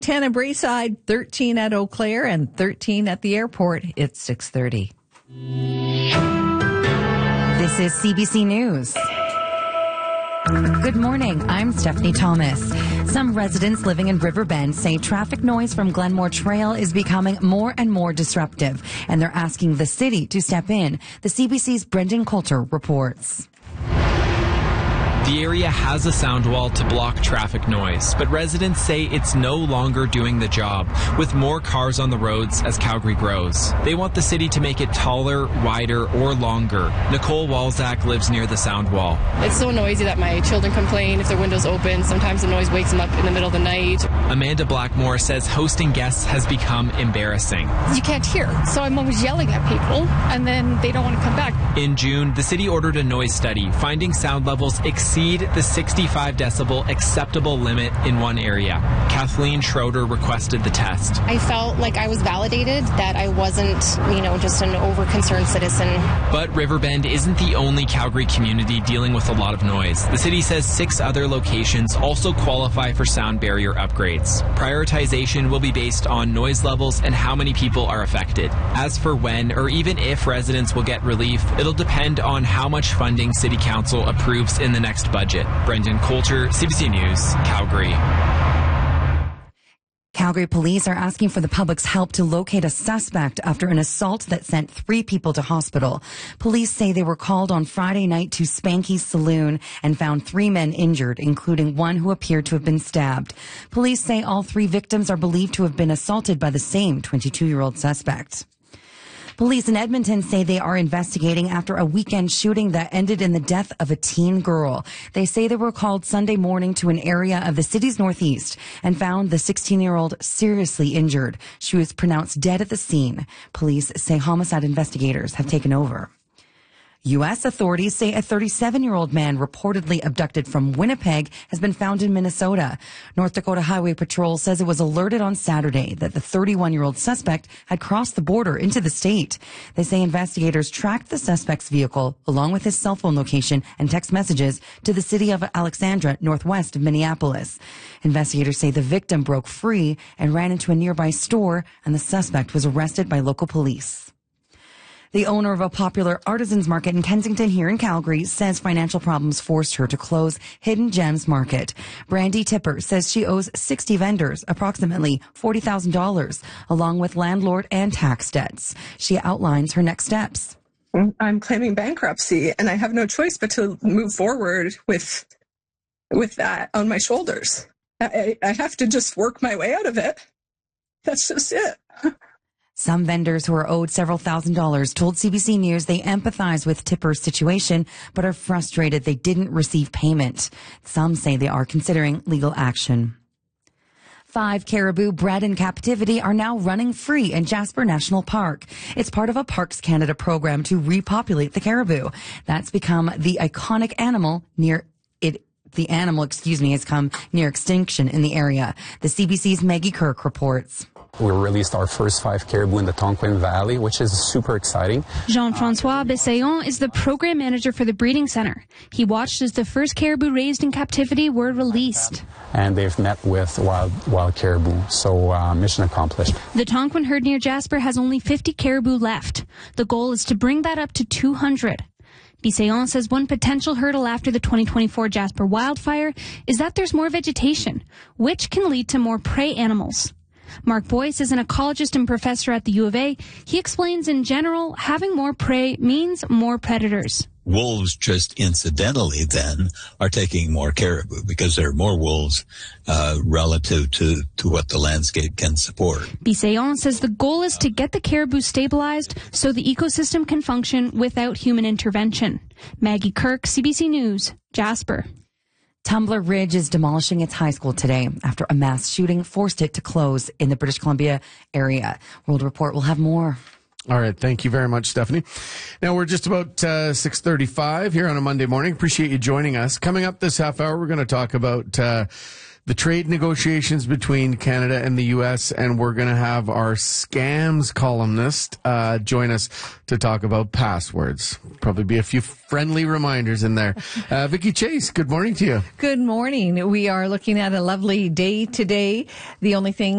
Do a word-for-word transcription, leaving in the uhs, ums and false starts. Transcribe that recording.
ten at Braeside, thirteen at Eau Claire, and thirteen at the airport. It's six thirty. This is C B C News. Good morning. I'm Stephanie Thomas. Some residents living in Riverbend say traffic noise from Glenmore Trail is becoming more and more disruptive, and they're asking the city to step in. The C B C's Brendan Coulter reports. The area has a sound wall to block traffic noise, but residents say it's no longer doing the job, with more cars on the roads as Calgary grows. They want the city to make it taller, wider, or longer. Nicole Walzak lives near the sound wall. It's so noisy that my children complain if their window's open. Sometimes the noise wakes them up in the middle of the night. Amanda Blackmore says hosting guests has become embarrassing. You can't hear, so I'm always yelling at people, and then they don't want to come back. In June, the city ordered a noise study, finding sound levels exceed the sixty-five decibel acceptable limit in one area. Kathleen Schroeder requested the test. I felt like I was validated, that I wasn't, you know, just an over-concerned citizen. But Riverbend isn't the only Calgary community dealing with a lot of noise. The city says six other locations also qualify for sound barrier upgrades. Prioritization will be based on noise levels and how many people are affected. As for when or even if residents will get relief, it'll depend on how much funding City Council approves in the next budget. Brendan Coulter, C B C News, Calgary. Calgary police are asking for the public's help to locate a suspect after an assault that sent three people to hospital. Police say they were called on Friday night to Spanky's Saloon and found three men injured, including one who appeared to have been stabbed. Police say all three victims are believed to have been assaulted by the same twenty-two-year-old suspect. Police in Edmonton say they are investigating after a weekend shooting that ended in the death of a teen girl. They say they were called Sunday morning to an area of the city's northeast and found the sixteen-year-old seriously injured. She was pronounced dead at the scene. Police say homicide investigators have taken over. U S authorities say a thirty-seven-year-old man reportedly abducted from Winnipeg has been found in Minnesota. North Dakota Highway Patrol says it was alerted on Saturday that the thirty-one-year-old suspect had crossed the border into the state. They say investigators tracked the suspect's vehicle, along with his cell phone location and text messages, to the city of Alexandra, northwest of Minneapolis. Investigators say the victim broke free and ran into a nearby store, and the suspect was arrested by local police. The owner of a popular artisans market in Kensington here in Calgary says financial problems forced her to close Hidden Gems Market. Brandy Tipper says she owes sixty vendors approximately forty thousand dollars, along with landlord and tax debts. She outlines her next steps. I'm claiming bankruptcy, and I have no choice but to move forward with with that on my shoulders. I, I have to just work my way out of it. That's just it. Some vendors who are owed several thousand dollars told C B C News they empathize with Tipper's situation, but are frustrated they didn't receive payment. Some say they are considering legal action. Five caribou bred in captivity are now running free in Jasper National Park. It's part of a Parks Canada program to repopulate the caribou. That's become the iconic animal near it. The animal, excuse me, has come near extinction in the area. The C B C's Maggie Kirk reports. We released our first five caribou in the Tonquin Valley, which is super exciting. Jean-François Bessayon is the program manager for the breeding center. He watched as the first caribou raised in captivity were released. And they've met with wild wild caribou, so uh, mission accomplished. The Tonquin herd near Jasper has only fifty caribou left. The goal is to bring that up to two hundred. Bessayon says one potential hurdle after the twenty twenty-four Jasper wildfire is that there's more vegetation, which can lead to more prey animals. Mark Boyce is an ecologist and professor at the U of A. He explains in general, having more prey means more predators. Wolves just incidentally then are taking more caribou because there are more wolves uh, relative to, to what the landscape can support. Bessayon says the goal is to get the caribou stabilized so the ecosystem can function without human intervention. Maggie Kirk, C B C News, Jasper. Tumbler Ridge is demolishing its high school today after a mass shooting forced it to close in the British Columbia area. World Report will have more. All right. Thank you very much, Stephanie. Now, we're just about uh, six thirty-five here on a Monday morning. Appreciate you joining us. Coming up this half hour, we're going to talk about uh, the trade negotiations between Canada and the U S, and we're going to have our scams columnist uh, join us to talk about passwords. Probably be a few friendly reminders in there. Uh, Vicki Chase, good morning to you. Good morning. We are looking at a lovely day today. The only thing